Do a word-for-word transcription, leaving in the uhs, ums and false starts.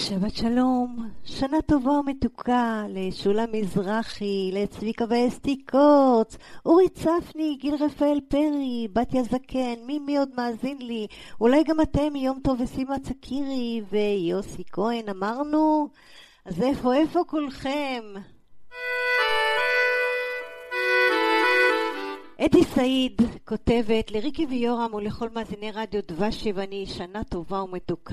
שבת שלום, שנה טובה ומתוקה לשולה מזרחי, לצביקה ואסתי קוץ, אורי צפני, גיל רפאל פרי, בתיה זקן, מי מי עוד מאזין לי? אולי גם אתם, יום טוב וסימה צקירי ויוסי כהן, אמרנו? אז איפה, איפה כולכם? אתי סעיד כותבת לריקי ויורם ולכל מאזיני רדיו דבש יווני, שנה טובה ומתוקה.